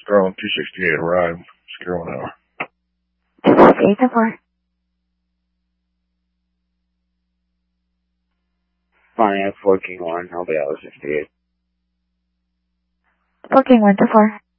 Girl on 268 arrived. Scare 1 hour. 268 to 4. Pontiac 4 King 1, I'll be out 68. 4 King 1 to 4.